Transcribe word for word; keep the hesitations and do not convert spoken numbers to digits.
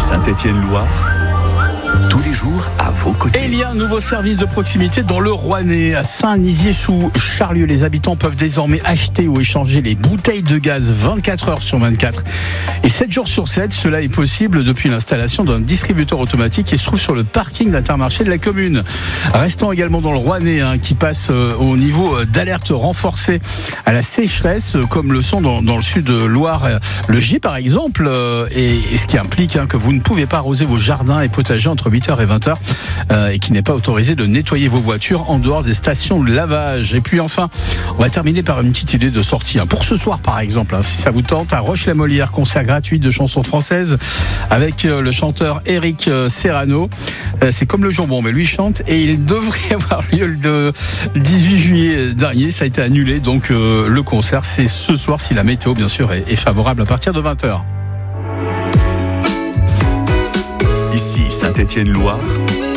Saint-Étienne-Loire, tous les jours à vos côtés. Et il y a un nouveau service de proximité dans le Rouennais, à Saint-Nizier-sous-Charlieu. Les habitants peuvent désormais acheter ou échanger les bouteilles de gaz vingt-quatre heures sur vingt-quatre et sept jours sur sept. Cela est possible depuis l'installation d'un distributeur automatique qui se trouve sur le parking d'Intermarché de la commune. Restant également dans le Rouennais, hein, qui passe euh, au niveau d'alerte renforcée à la sécheresse, comme le sont dans, dans le sud de Loire, euh, le Gier par exemple, euh, et, et ce qui implique hein, que vous ne pouvez pas arroser vos jardins et potagers entre huit heures et vingt heures, euh, et qu'il n'est pas autorisé de nettoyer vos voitures en dehors des stations de lavage. Et puis enfin, on va terminer par une petite idée de sortie. Hein. Pour ce soir par exemple, hein, si ça vous tente, à Roche-la-Molière, concert gratuit de chansons françaises avec euh, le chanteur Eric euh, Serrano. Euh, c'est comme le jambon, mais lui chante et il devrait avoir lieu le dix-huit juillet dernier. Ça a été annulé, donc euh, le concert c'est ce soir si la météo bien sûr est, est favorable à partir de vingt heures. Ici Saint-Étienne-Loire,